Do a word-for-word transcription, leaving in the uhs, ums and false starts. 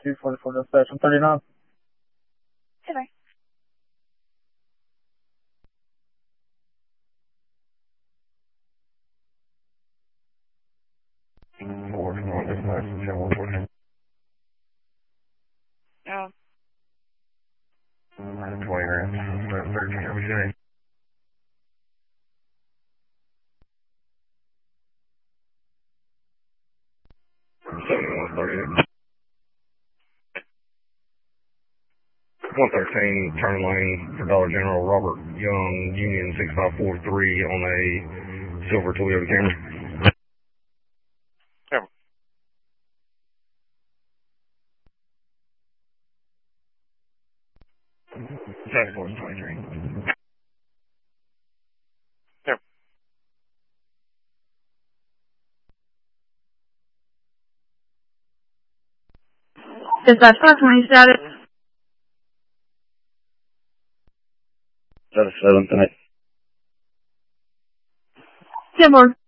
two forty-four dispatch. I'm thirty-nine. Silver. Oh. one thirteen, turn lane for Dollar General, Robert Young, Union six five four three on a silver Toyota Camry. Yeah. seventy-four twenty-three. Yeah. Dispatch five twenty status. seven tonight. ten more.